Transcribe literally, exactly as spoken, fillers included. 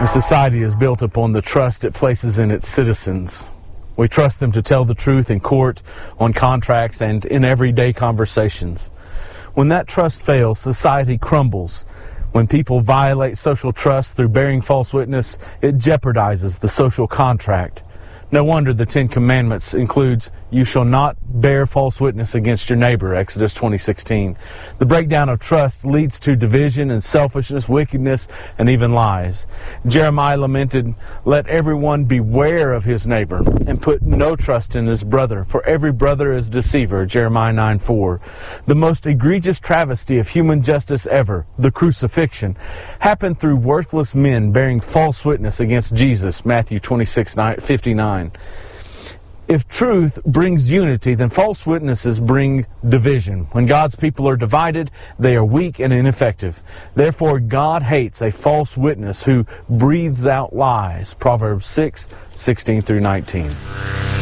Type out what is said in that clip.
The society is built upon the trust it places in its citizens. We trust them to tell the truth in court, on contracts, and in everyday conversations. When that trust fails, society crumbles. When people violate social trust through bearing false witness, it jeopardizes the social contract. No wonder the Ten Commandments includes, "You shall not bear false witness against your neighbor," Exodus twenty sixteen. The breakdown of trust leads to division and selfishness, wickedness, and even lies. Jeremiah lamented, "Let everyone beware of his neighbor, and put no trust in his brother, for every brother is a deceiver," Jeremiah nine four. The most egregious travesty of human justice ever, the crucifixion, happened through worthless men bearing false witness against Jesus, Matthew twenty-six fifty-nine. If truth brings unity, then false witnesses bring division. When God's people are divided, they are weak and ineffective. Therefore, God hates a false witness who breathes out lies. Proverbs six, sixteen through nineteen.